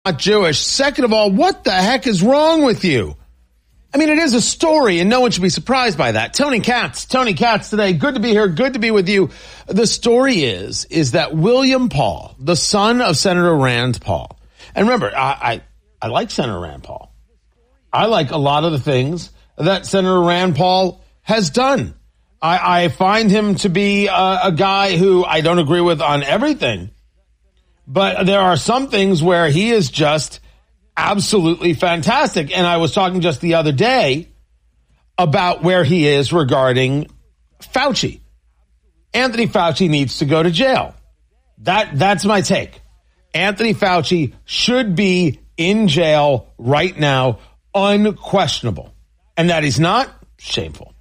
not Jewish. Second of all, what the heck is wrong with you? I mean, it is a story, and no one should be surprised by that. Tony Katz today. Good to be here. Good to be with you. The story is that William Paul, the son of Senator Rand Paul, and remember, I like Senator Rand Paul. I like a lot of the things that Senator Rand Paul has done. I find him to be a guy who I don't agree with on everything. But there are some things where he is just absolutely fantastic. And I was talking just the other day about where he is regarding Fauci. Anthony Fauci needs to go to jail. That's my take. Anthony Fauci should be in jail right now, unquestionable. And that he's not, shameful.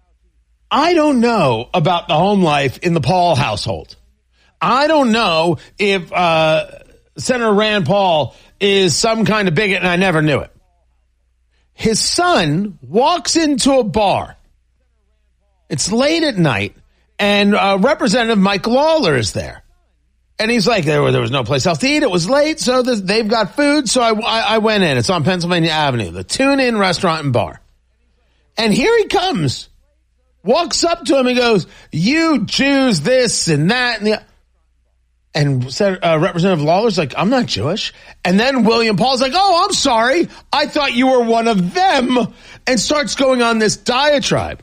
I don't know about the home life in the Paul household. I don't know if Senator Rand Paul is some kind of bigot, and I never knew it. His son walks into a bar. It's late at night, and Representative Mike Lawler is there. And he's like, there was no place else to eat. It was late, so they've got food, so I went in. It's on Pennsylvania Avenue, the Tune-In Restaurant and Bar. And here he comes. Walks up to him and goes, you Jews, this and that and the... And Representative Lawler's like, I'm not Jewish. And then William Paul's like, oh, I'm sorry. I thought you were one of them. And starts going on this diatribe.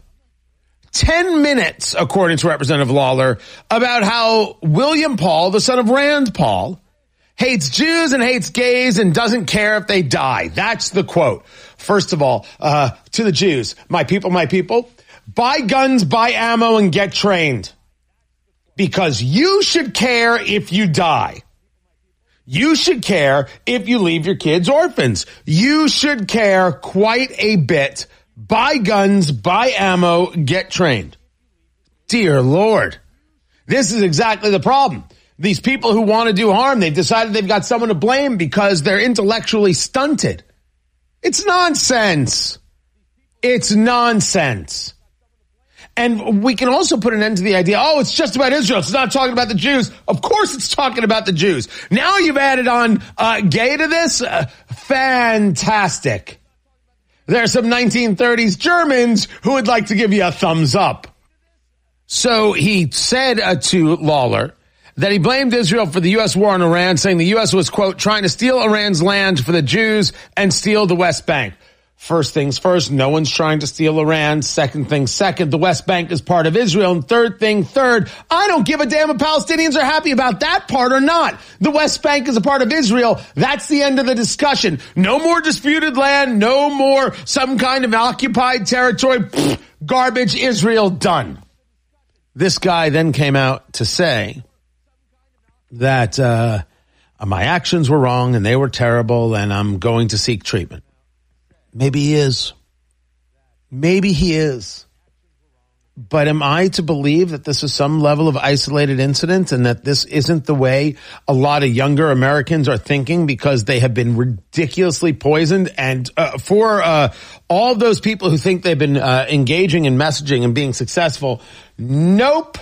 10 minutes, according to Representative Lawler, about how William Paul, the son of Rand Paul, hates Jews and hates gays and doesn't care if they die. That's the quote. First of all, to the Jews, my people, buy guns, buy ammo, and get trained. Because you should care if you die. You should care if you leave your kids orphans. You should care quite a bit. Buy guns, buy ammo, get trained. Dear Lord. This is exactly the problem. These people who want to do harm, they've decided they've got someone to blame because they're intellectually stunted. It's nonsense. It's nonsense. And we can also put an end to the idea, oh, it's just about Israel. It's not talking about the Jews. Of course it's talking about the Jews. Now you've added on gay to this. Fantastic. There are some 1930s Germans who would like to give you a thumbs up. So he said to Lawler that he blamed Israel for the U.S. war on Iran, saying the U.S. was, quote, trying to steal Iran's land for the Jews and steal the West Bank. First things first, no one's trying to steal Iran. Second thing second, the West Bank is part of Israel. And third thing third, I don't give a damn if Palestinians are happy about that part or not. The West Bank is a part of Israel. That's the end of the discussion. No more disputed land. No more some kind of occupied territory. Pfft, garbage. Israel done. This guy then came out to say that my actions were wrong and they were terrible and I'm going to seek treatment. Maybe he is. Maybe he is. But am I to believe that this is some level of isolated incident and that this isn't the way a lot of younger Americans are thinking because they have been ridiculously poisoned? And for all of those people who think they've been engaging in messaging and being successful, nope.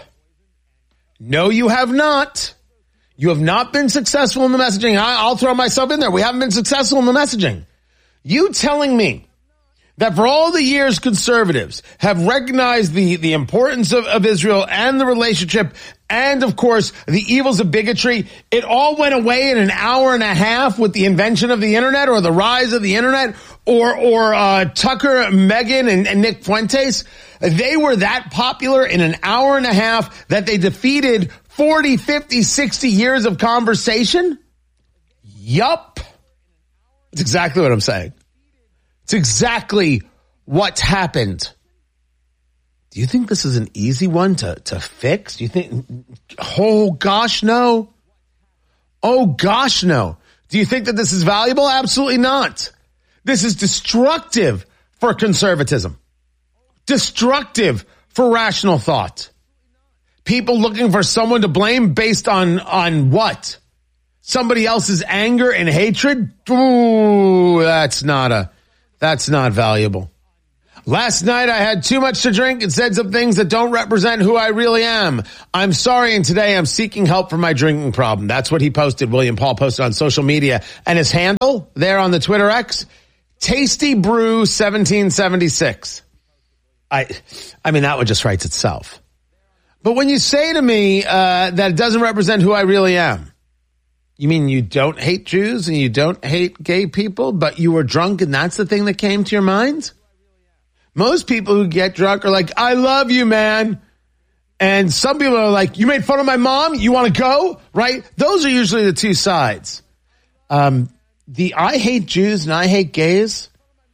No, you have not. You have not been successful in the messaging. I'll throw myself in there. We haven't been successful in the messaging. You telling me that for all the years conservatives have recognized the importance of Israel and the relationship and, of course, the evils of bigotry, it all went away in an hour and a half with the invention of the Internet or the rise of the Internet or Tucker, Megan, and Nick Fuentes? They were that popular in an hour and a half that they defeated 40, 50, 60 years of conversation? Yup. That's exactly what I'm saying. It's exactly what's happened. Do you think this is an easy one to fix? Do you think, oh gosh, no. Oh gosh, no. Do you think that this is valuable? Absolutely not. This is destructive for conservatism. Destructive for rational thought. People looking for someone to blame based on what? Somebody else's anger and hatred? Ooh, that's not valuable. Last night I had too much to drink and said some things that don't represent who I really am. I'm sorry, and today I'm seeking help for my drinking problem. That's what he posted. William Paul posted on social media. And his handle there on the Twitter X, Tasty Brew 1776. I mean, that one just writes itself. But when you say to me that it doesn't represent who I really am, you mean you don't hate Jews and you don't hate gay people, but you were drunk and that's the thing that came to your mind? Most people who get drunk are like, I love you, man. And some people are like, you made fun of my mom? You want to go? Right? Those are usually the two sides. The I hate Jews and I hate gays.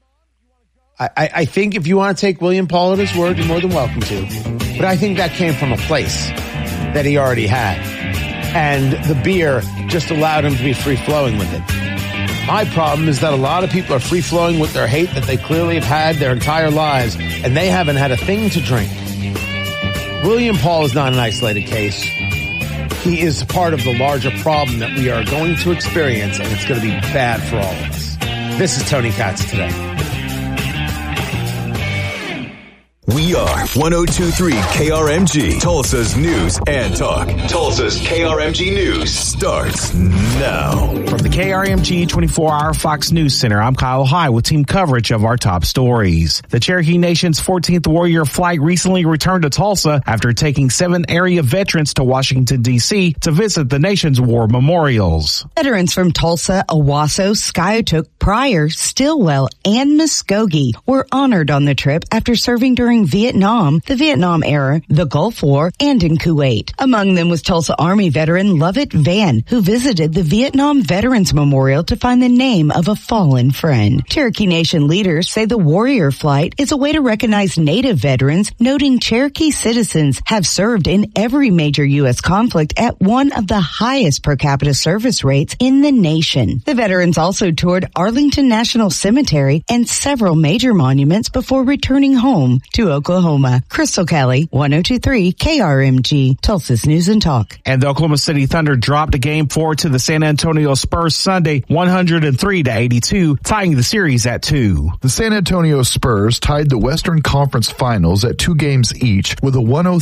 I think if you want to take William Paul at his word, you're more than welcome to. But I think that came from a place that he already had. And the beer just allowed him to be free-flowing with it. My problem is that a lot of people are free-flowing with their hate that they clearly have had their entire lives, and they haven't had a thing to drink. William Paul is not an isolated case. He is part of the larger problem that we are going to experience, and it's going to be bad for all of us. This is Tony Katz Today. We are 102.3 KRMG, Tulsa's News and Talk. Tulsa's KRMG News starts now. From the KRMG 24-hour Fox News Center, I'm Kyle High with team coverage of our top stories. The Cherokee Nation's 14th Warrior Flight recently returned to Tulsa after taking 7 area veterans to Washington, D.C. to visit the nation's war memorials. Veterans from Tulsa, Owasso, Skiatook, Pryor, Stillwell, and Muskogee were honored on the trip after serving during Vietnam, the Vietnam era, the Gulf War, and in Kuwait. Among them was Tulsa Army veteran Lovett Van, who visited the Vietnam Veterans Memorial to find the name of a fallen friend. Cherokee Nation leaders say the Warrior Flight is a way to recognize Native veterans, noting Cherokee citizens have served in every major U.S. conflict at one of the highest per capita service rates in the nation. The veterans also toured Arlington National Cemetery and several major monuments before returning home to Oklahoma. Crystal Kelly, 102.3 KRMG, Tulsa's News and Talk. And the Oklahoma City Thunder dropped a Game 4 to the San Antonio Spurs Sunday, 103-82, tying the series at 2. The San Antonio Spurs tied the Western Conference Finals at 2 games each with a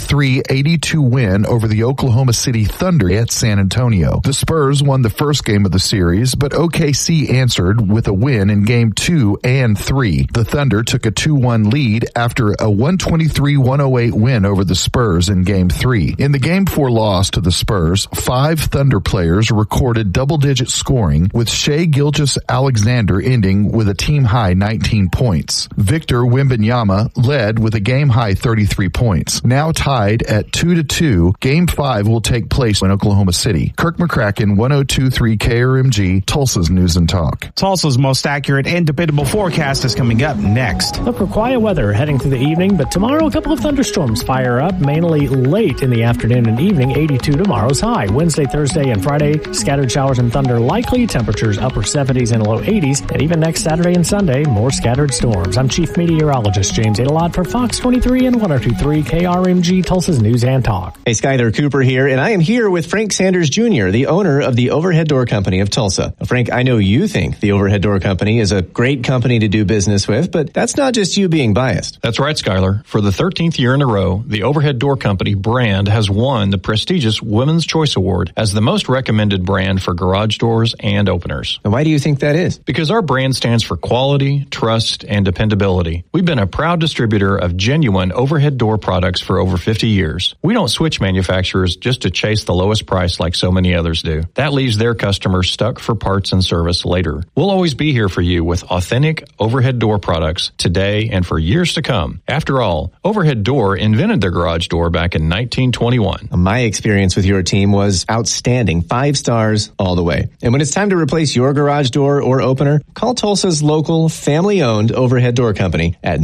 103-82 win over the Oklahoma City Thunder at San Antonio. The Spurs won the first game of the series, but OKC answered with a win in Game 2 and 3. The Thunder took a 2-1 lead after a 123-108 win over the Spurs in Game 3. In the Game 4 loss to the Spurs, 5 Thunder players recorded double-digit scoring, with Shai Gilgeous-Alexander ending with a team-high 19 points. Victor Wembanyama led with a game-high 33 points. Now tied at 2-2, Game 5 will take place in Oklahoma City. Kirk McCracken, 102.3 KRMG, Tulsa's News and Talk. Tulsa's most accurate and dependable forecast is coming up next. Look for quiet weather heading through the evening, but tomorrow a couple of thunderstorms fire up, mainly late in the afternoon and evening. 82 tomorrow's high. Wednesday, Thursday, and Friday, scattered showers and thunder likely. Temperatures upper 70s and low 80s. And even next Saturday and Sunday, more scattered storms. I'm Chief Meteorologist James Adelot for Fox 23 and 102.3 KRMG, Tulsa's News and Talk. Hey, Skyler Cooper here, and I am here with Frank Sanders Jr., the owner of the Overhead Door Company of Tulsa. Frank, I know you think the Overhead Door Company is a great company to do business with, but that's not just you being biased. That's right, Skyler. For the 13th year in a row, the Overhead Door Company brand has won the prestigious Women's Choice Award as the most recommended brand for garage doors and openers. And why do you think that is? Because our brand stands for quality, trust, and dependability. We've been a proud distributor of genuine overhead door products for over 50 years. We don't switch manufacturers just to chase the lowest price like so many others do. That leaves their customers stuck for parts and service later. We'll always be here for you with authentic overhead door products today and for years to come. After all, Overhead Door invented the garage door back in 1921. My experience with your team was outstanding. 5 stars all the way. And when it's time to replace your garage door or opener, call Tulsa's local family-owned Overhead Door Company at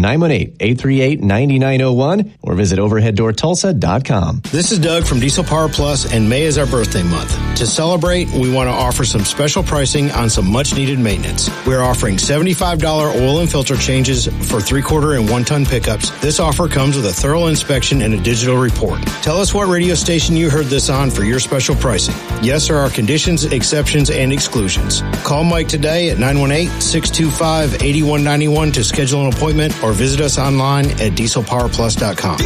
918-838-9901 or visit overheaddoortulsa.com. This is Doug from Diesel Power Plus, and May is our birthday month. To celebrate, we want to offer some special pricing on some much-needed maintenance. maintenance. We're offering $75 oil and filter changes for 3/4 and 1 ton pickups. This offer comes with a thorough inspection and a digital report. Tell us what radio station you heard this on for your special pricing. Yes, there are conditions, exceptions, and exclusions. Call Mike today at 918-625-8191 to schedule an appointment or visit us online at dieselpowerplus.com.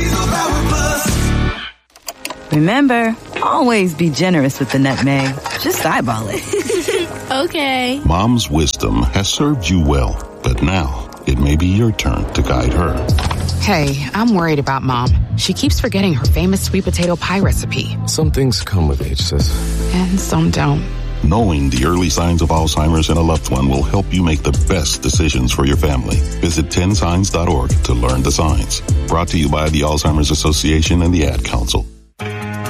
Remember, always be generous with the nutmeg. Just eyeball it. Okay. Mom's wisdom has served you well, but now it may be your turn to guide her. Hey, I'm worried about Mom. She keeps forgetting her famous sweet potato pie recipe. Some things come with age, sis. And some don't. Knowing the early signs of Alzheimer's in a loved one will help you make the best decisions for your family. Visit 10signs.org to learn the signs. Brought to you by the Alzheimer's Association and the Ad Council.